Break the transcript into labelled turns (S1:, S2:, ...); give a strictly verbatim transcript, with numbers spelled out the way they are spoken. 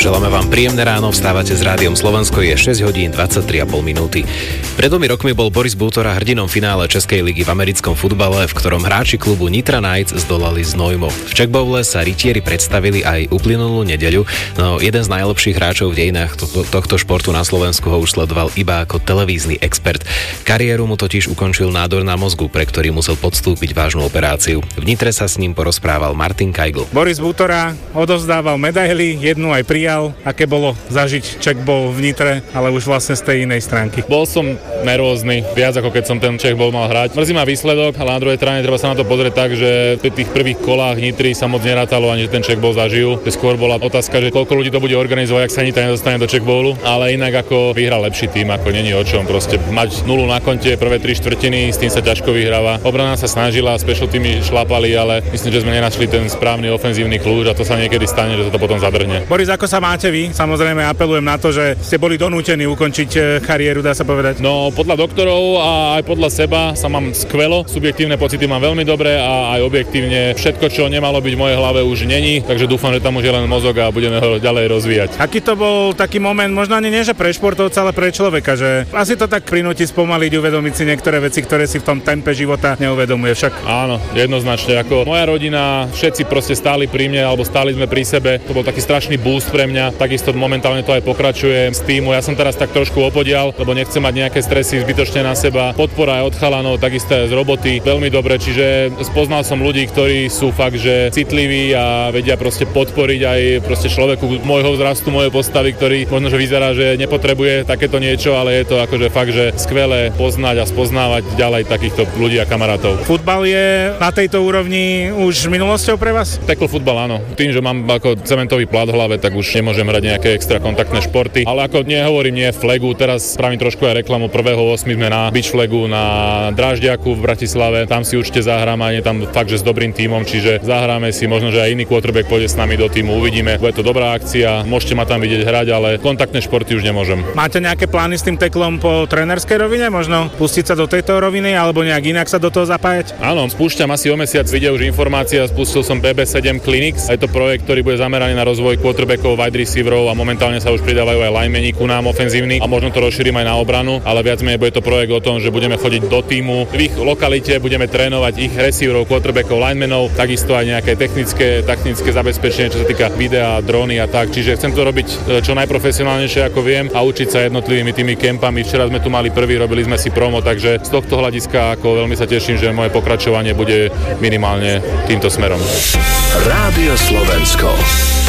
S1: Želáme vám príjemné ráno, vstávate s Rádiom Slovensko, je šesť hodín dvadsaťtri a pol minúty. Pred dvomi rokmi bol Boris Bútora hrdinom finále Českej ligy v americkom futbale, v ktorom hráči klubu Nitra Knights zdolali Znojmo. V Czech Bowle sa rytieri predstavili aj uplynulú nedeľu, no jeden z najlepších hráčov v dejinách to- tohto športu na Slovensku ho už sledoval iba ako televízny expert. Kariéru mu totiž ukončil nádor na mozgu, pre ktorý musel podstúpiť vážnu operáciu. V Nitre sa s ním porozprával Martin Kajgl.
S2: Boris Bútora odovzdával medaily, jednu aj prijal. Aké bolo zažiť Czech Bowl v Nitre, ale už vlastne z tej inej stránky?
S3: Bol som nervózny, viac ako keď som ten Czech Bowl mal hrať. Mrzí ma výsledok, ale na druhej strane treba sa na to pozrieť tak, že v tých prvých kolách Nitry sa moc nerátalo ani, že ten Czech Bowl zažijú. Skôr bola otázka, že koľko ľudí to bude organizovať, ak sa Nitra nedostane do Czech Bowlu, ale inak ako vyhral lepší tým, ako není o čom. Proste mať nulu na konte prvé tri štvrtiny, s tým sa ťažko vyhráva. Obrana sa snažila, special týmy šlápali, ale myslím, že sme nenašli ten správny ofenzívny kľúč a to sa niekedy stane, že sa to potom zadrhne.
S2: Boris, ako sa máte vy? Samozrejme apelujem na to, že ste boli donútení ukončiť kariéru, dá sa povedať.
S3: No, podľa doktorov a aj podľa seba sa mám skvelo. Subjektívne pocity mám veľmi dobré a aj objektívne všetko, čo nemalo byť v mojej hlave, už není, takže dúfam, že tam už je len mozog a budeme ho ďalej rozvíjať.
S2: Aký to bol taký moment, možno ani nie, že pre športovca, ale pre človeka, že asi to tak prinúti spomaliť, uvedomiť si niektoré veci, ktoré si v tom tempe života neuvedomuje však.
S3: Áno, jednoznačne, ako moja rodina, všetci proste stáli pri mne, alebo stáli sme pri sebe. To bol taký strašný boost pre mňa. Takisto momentálne to aj pokračuje z týmu. Ja som teraz tak trošku opodial, lebo nechcem mať nejaké stresy zbytočne na seba. Podpora aj od chalanov, takisto aj z roboty. Veľmi dobre, čiže spoznal som ľudí, ktorí sú fakt, že citliví a vedia proste podporiť aj proste človeku môjho vzrastu, mojej postavy, ktorý možno, že vyzerá, že nepotrebuje takéto niečo, ale je to akože fakt, že skvelé poznať a spoznávať ďalej takýchto ľudí a kamarátov.
S2: Futbal je na tejto úrovni už minulosťou pre vás?
S3: Tackle futbal, áno. Tým, že mám ako cementový plát v hlave, tak už nemôžem hrať nejaké extra kontaktné športy. Ale ako nehovorím nie flagu, teraz spravím trošku aj reklamu prvého ôsmeho sme na beach flagu na Drážďaku v Bratislave. Tam si určite zahrám a je tam fakt, že s dobrým tímom, čiže zahráme si, možno, že aj iný quarterback pôjde s nami do tímu, uvidíme. Bude to dobrá akcia, môžete ma tam vidieť hrať, ale kontaktné športy už nemôžem.
S2: Máte nejaké plány s tým teklom po trénerskej rovine? Možno pustiť sa do tejto roviny alebo nejak inak sa do toho zapájať?
S3: Áno, spúšťam asi o mesiac, vidia už informácia, spustil som bé bé sedem Clinics. Je to projekt, ktorý bude zameraný na rozvoj quarterbackov, wide receiverov a momentálne sa už pridávajú aj linemeni ku nám ofenzívni a možno to rozšírim aj na obranu, ale viac menej bude to projekt o tom, že budeme chodiť do tímu v ich lokalite, budeme trénovať ich receiverov, quarterbackov, linemenov, takisto aj nejaké technické, taktické zabezpečenie, čo sa týka videa, dróny a tak. Čiže chcem to robiť čo najprofesionálnejšie ako viem a učiť sa jednotlivými tými kempami. Včera sme tu mali prvý, robili sme si promo, takže z tohto hľadiska ako veľmi sa teším, že moje pokračovanie bude minimálne týmto smerom.
S4: Rádio Slovensko.